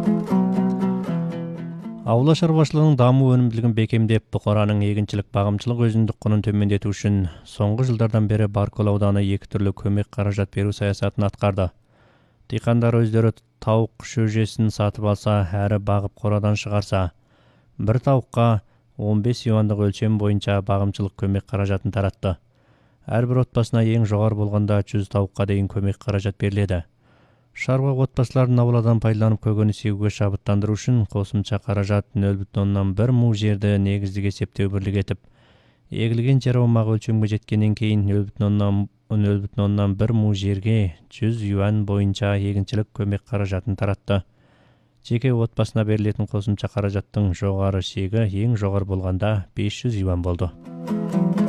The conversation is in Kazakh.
Аула шаруашылығының даму өнімділігін бекемдеп, бұқараның егіншілік бағымшылық өзіндік құнын төмендету үшін соңғы жылдардан бері Баркөл ауданы екі түрлі көмек қаражат беру саясатын атқарды. Диқандар өздері тауық шөжесін сатып алса, әрі бағып қорадан шығарса, бір тауыққа 15 юандық өлшем бойынша бағымшылық көмек қаражатын таратты. Әрбір отбасына ең жоғары болғанда 100 тауыққа дейін көмек қаражат беріледі. Шаруа отбасыларын ауладан пайдаланып көкөніс егуге шабыттандыру үшін қосымша қаражат 0,1 му жерді негіздік есептеу бірлік етіп, егілген жер аумағы өлшемге жеткеннен кейін 0,1 му жерге 100 юан бойынша егіншілік көмек қаражатын таратты. Жеке отбасына берілетін қосымша қаражаттың жоғары шегі ең жоғары болғанда 500 юан болды.